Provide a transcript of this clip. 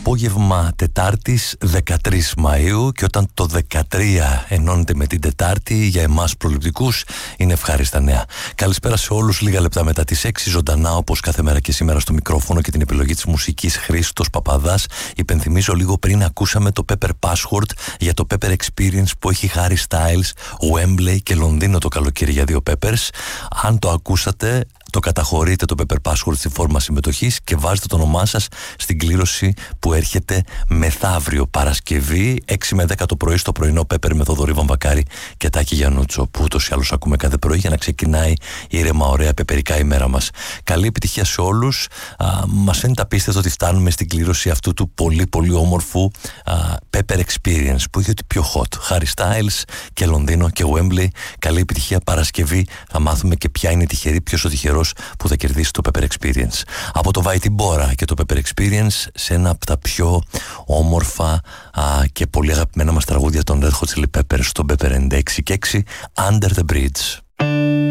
Απόγευμα Τετάρτης 13 Μαΐου, και όταν το 13 ενώνεται με την Τετάρτη, για εμάς προληπτικούς είναι ευχάριστα νέα. Καλησπέρα σε όλους. Λίγα λεπτά μετά τις 6 ζωντανά, όπως κάθε μέρα και σήμερα, στο μικρόφωνο και την επιλογή της μουσικής, Χρήστος Παπαδάς. Υπενθυμίζω λίγο πριν, ακούσαμε το Pepper Password για το Pepper Experience που έχει Harry Styles, Wembley και Λονδίνο το καλοκαίρι για δύο Peppers. Αν το ακούσατε, το καταχωρείτε το Pepper Password στη φόρμα συμμετοχής και βάζετε το όνομά σας στην κλήρωση που έρχεται μεθαύριο Παρασκευή 6 με 10 το πρωί στο πρωινό Pepper με Θοδωρή Βαμβακάρη και Τάκη Γιαννούτσο, που ούτως ή άλλως ακούμε κάθε πρωί για να ξεκινάει ήρεμα, ωραία, πεπερικά η μέρα μας. Καλή επιτυχία σε όλους. Μας φαίνεται απίστευτο ότι φτάνουμε στην κλήρωση αυτού του πολύ πολύ όμορφου Pepper Experience που έχει ότι πιο hot. Harry Styles και Λονδίνο και Wembley. Καλή επιτυχία Παρασκευή. Θα μάθουμε και ποια είναι η τυχερή, ποιος ο τυχερός που θα κερδίσει το Pepper Experience. Από το Βαϊτιμπόρα και το Pepper Experience σε ένα από τα πιο όμορφα και πολύ αγαπημένα μας τραγούδια των Red Hot Chili Peppers, στο Pepper 96 και 6, Under the Bridge.